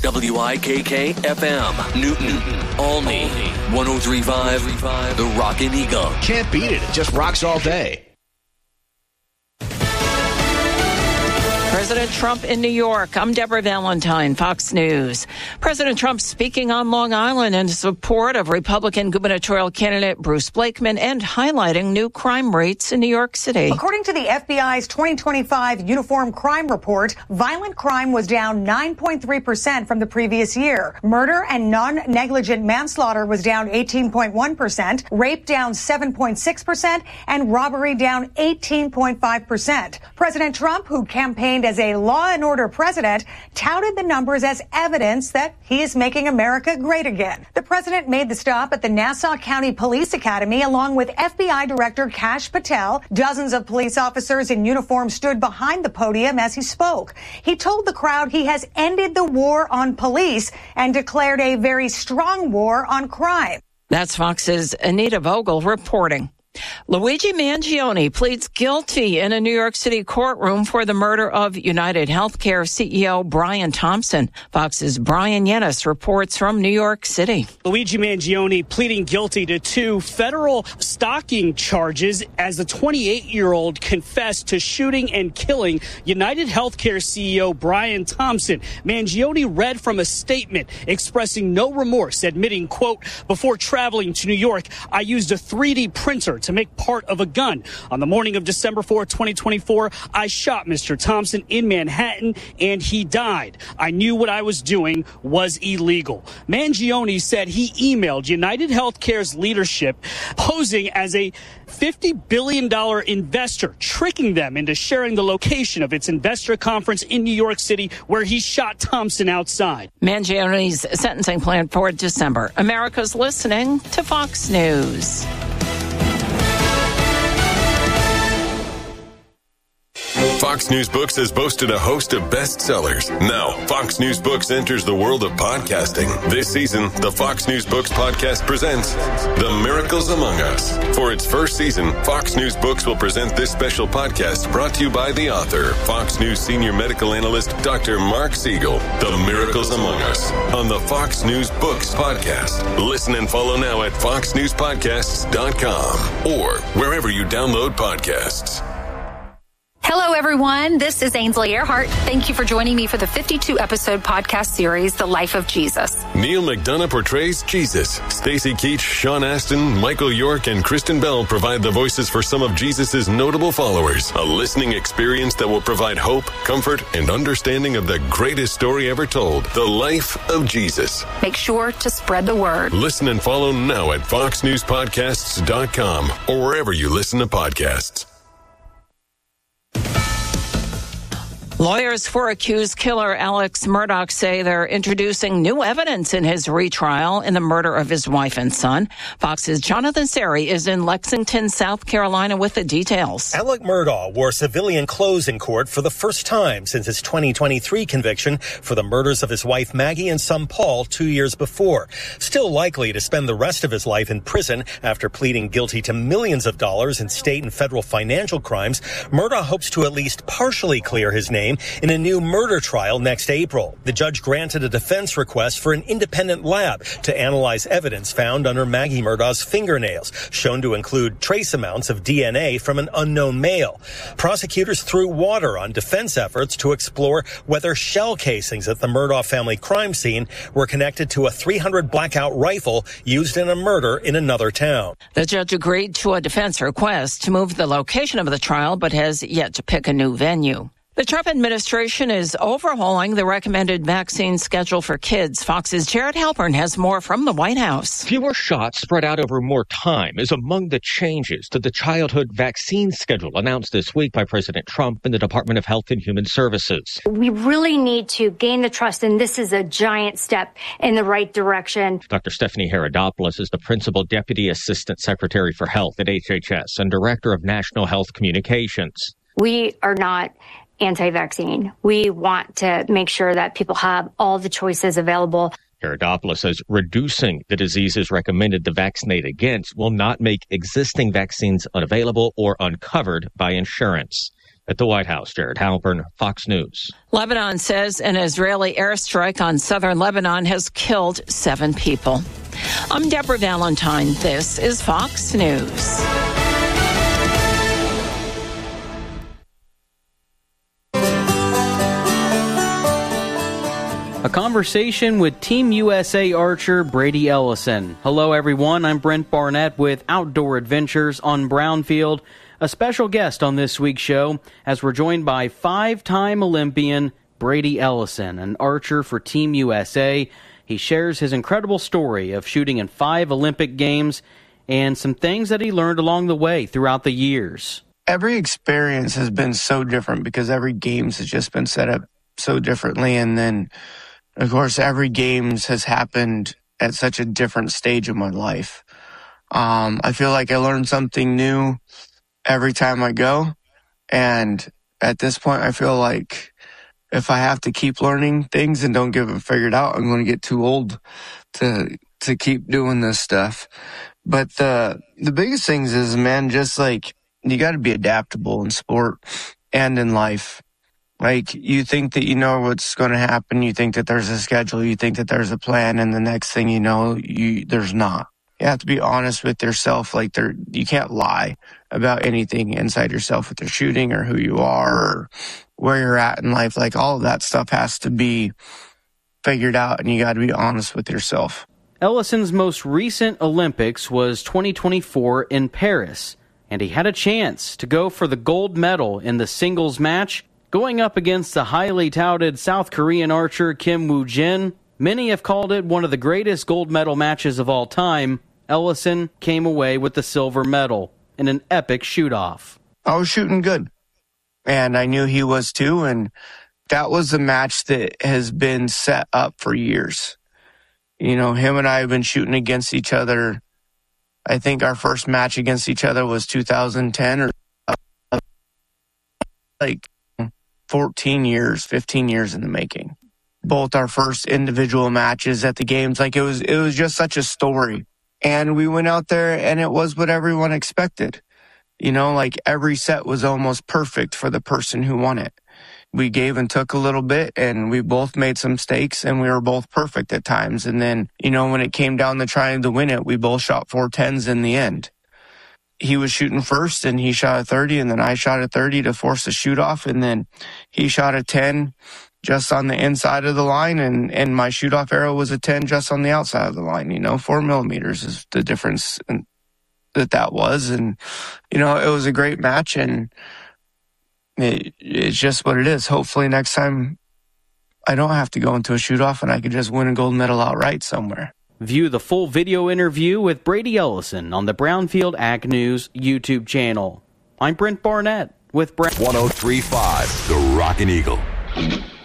WIKK FM, Newton, Olney, 103.5, The Rockin' Eagle. Can't beat it. It just rocks all day. President Trump in New York. I'm Deborah Valentine, Fox News. President Trump speaking on Long Island in support of Republican gubernatorial candidate Bruce Blakeman and highlighting new crime rates in New York City. According to the FBI's 2025 Uniform Crime Report, violent crime was down 9.3% from the previous year. Murder and non-negligent manslaughter was down 18.1%, rape down 7.6%, and robbery down 18.5%. President Trump, who campaigned as a law and order president, touted the numbers as evidence that he is making America great again. The president made the stop at the Nassau County Police Academy along with FBI Director Kash Patel. Dozens of police officers in uniform stood behind the podium as he spoke. He told the crowd he has ended the war on police and declared a very strong war on crime. That's Fox's Anita Vogel reporting. Luigi Mangione pleads guilty in a New York City courtroom for the murder of United Healthcare CEO Brian Thompson. Fox's Brian Yennis reports from New York City. Luigi Mangione pleading guilty to 2 federal stalking charges as the 28-year-old confessed to shooting and killing United Healthcare CEO Brian Thompson. Mangione read from a statement expressing no remorse, admitting, quote, "Before traveling to New York, I used a 3D printer to make part of a gun. On the morning of December 4, 2024, I shot Mr. Thompson in Manhattan and he died. I knew what I was doing was illegal." Mangione said he emailed United Healthcare's leadership posing as a $50 billion investor, tricking them into sharing the location of its investor conference in New York City where he shot Thompson outside. Mangione's sentencing planned for December. America's listening to Fox News. Fox News Books has boasted a host of bestsellers. Now, Fox News Books enters the world of podcasting. This season, the Fox News Books podcast presents The Miracles Among Us. For its first season, Fox News Books will present this special podcast brought to you by the author, Fox News senior medical analyst, Dr. Mark Siegel. The Miracles Among Us on the Fox News Books podcast. Listen and follow now at foxnewspodcasts.com or wherever you download podcasts. Hello, everyone. This is Ainsley Earhart. Thank you for joining me for the 52-episode podcast series, The Life of Jesus. Neil McDonough portrays Jesus. Stacey Keach, Sean Astin, Michael York, and Kristen Bell provide the voices for some of Jesus' notable followers. A listening experience that will provide hope, comfort, and understanding of the greatest story ever told, the life of Jesus. Make sure to spread the word. Listen and follow now at foxnewspodcasts.com or wherever you listen to podcasts. Lawyers for accused killer Alex Murdaugh say they're introducing new evidence in his retrial in the murder of his wife and son. Fox's Jonathan Seri is in Lexington, South Carolina with the details. Alec Murdaugh wore civilian clothes in court for the first time since his 2023 conviction for the murders of his wife Maggie and son Paul 2 years before. Still likely to spend the rest of his life in prison after pleading guilty to millions of dollars in state and federal financial crimes, Murdaugh hopes to at least partially clear his name in a new murder trial next April. The judge granted a defense request for an independent lab to analyze evidence found under Maggie Murdaugh's fingernails, shown to include trace amounts of DNA from an unknown male. Prosecutors threw water on defense efforts to explore whether shell casings at the Murdaugh family crime scene were connected to a .300 blackout rifle used in a murder in another town. The judge agreed to a defense request to move the location of the trial, but has yet to pick a new venue. The Trump administration is overhauling the recommended vaccine schedule for kids. Fox's Jared Halpern has more from the White House. Fewer shots spread out over more time is among the changes to the childhood vaccine schedule announced this week by President Trump and the Department of Health and Human Services. We really need to gain the trust, and this is a giant step in the right direction. Dr. Stephanie Herodopoulos is the Principal Deputy Assistant Secretary for Health at HHS and Director of National Health Communications. We are not anti-vaccine. We want to make sure that people have all the choices available. Herodopoulos says reducing the diseases recommended to vaccinate against will not make existing vaccines unavailable or uncovered by insurance. At the White House, Jared Halpern, Fox News. Lebanon says an Israeli airstrike on southern Lebanon has killed 7 people. I'm Deborah Valentine. This is Fox News. A conversation with Team USA archer Brady Ellison. Hello, everyone. I'm Brent Barnett with Outdoor Adventures on Brownfield. A special guest on this week's show as we're joined by 5-time Olympian Brady Ellison, an archer for Team USA. He shares his incredible story of shooting in 5 Olympic Games and some things that he learned along the way throughout the years. Every experience has been so different because every Games has just been set up so differently. And then, of course, every Games has happened at such a different stage of my life. I feel like I learned something new every time I go. And at this point, I feel like if I have to keep learning things and don't get them figured out, I'm going to get too old to keep doing this stuff. But the biggest things is, man, just like you got to be adaptable in sport and in life. Like, you think that you know what's going to happen. You think that there's a schedule. You think that there's a plan. And the next thing you know, there's not. You have to be honest with yourself. Like, you can't lie about anything inside yourself with your shooting or who you are or where you're at in life. Like, all of that stuff has to be figured out, and you got to be honest with yourself. Ellison's most recent Olympics was 2024 in Paris, and he had a chance to go for the gold medal in the singles match, going up against the highly touted South Korean archer Kim Woo-jin. Many have called it one of the greatest gold medal matches of all time. Ellison came away with the silver medal in an epic shoot-off. I was shooting good, and I knew he was too, and that was a match that has been set up for years. You know, him and I have been shooting against each other. I think our first match against each other was 2010, or like 14 years, 15 years in the making. Both our first individual matches at the Games, like it was just such a story. And we went out there and it was what everyone expected. You know, like every set was almost perfect for the person who won it. We gave and took a little bit, and we both made some mistakes, and we were both perfect at times. And then, you know, when it came down to trying to win it, we both shot 410s in the end. He was shooting first, and he shot a 30, and then I shot a 30 to force a shoot off, and then he shot a 10 just on the inside of the line, and my shoot off arrow was a 10 just on the outside of the line. You know, 4 millimeters is the difference that was. And, you know, it was a great match, and it's just what it is. Hopefully next time I don't have to go into a shoot off and I can just win a gold medal outright somewhere. View the full video interview with Brady Ellison on the Brownfield Ag News YouTube channel. I'm Brent Barnett with 103.5, The Rockin' Eagle.